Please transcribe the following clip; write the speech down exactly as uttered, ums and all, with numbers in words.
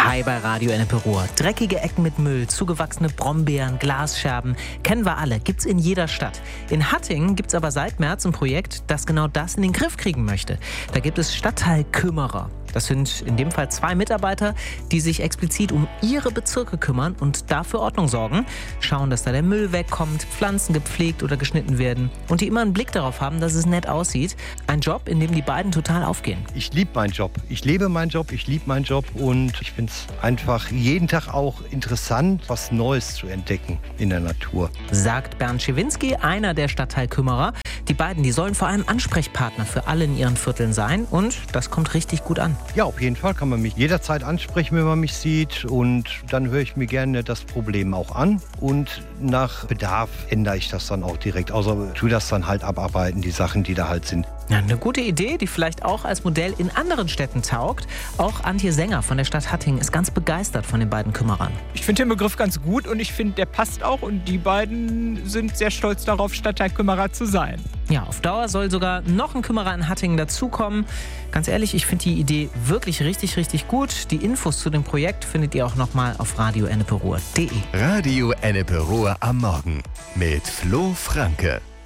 Hi bei Radio Ennepe Ruhr. Dreckige Ecken mit Müll, zugewachsene Brombeeren, Glasscherben, kennen wir alle, gibt's in jeder Stadt. In Hattingen gibt's aber seit März ein Projekt, das genau das in den Griff kriegen möchte. Da gibt es Stadtteilkümmerer. Das sind in dem Fall zwei Mitarbeiter, die sich explizit um ihre Bezirke kümmern und dafür Ordnung sorgen. Schauen, dass da der Müll wegkommt, Pflanzen gepflegt oder geschnitten werden und die immer einen Blick darauf haben, dass es nett aussieht. Ein Job, in dem die beiden total aufgehen. Ich liebe meinen Job. Ich lebe meinen Job, ich liebe meinen Job und ich finde es einfach jeden Tag auch interessant, was Neues zu entdecken in der Natur. Sagt Bernd Schewinski, einer der Stadtteilkümmerer. Die beiden, die sollen vor allem Ansprechpartner für alle in ihren Vierteln sein und das kommt richtig gut an. Ja, auf jeden Fall kann man mich jederzeit ansprechen, wenn man mich sieht und dann höre ich mir gerne das Problem auch an und nach Bedarf ändere ich das dann auch direkt. Also tue das dann halt abarbeiten, die Sachen, die da halt sind. Ja, eine gute Idee, die vielleicht auch als Modell in anderen Städten taugt. Auch Antje Sänger von der Stadt Hattingen ist ganz begeistert von den beiden Kümmerern. Ich finde den Begriff ganz gut und ich finde, der passt auch und die beiden sind sehr stolz darauf, Stadtteilkümmerer zu sein. Ja, auf Dauer soll sogar noch ein Kümmerer in Hattingen dazukommen. Ganz ehrlich, ich finde die Idee wirklich richtig, richtig gut. Die Infos zu dem Projekt findet ihr auch nochmal auf radio ennepe ruhr punkt de. Radio Ennepe Ruhr am Morgen mit Flo Franke.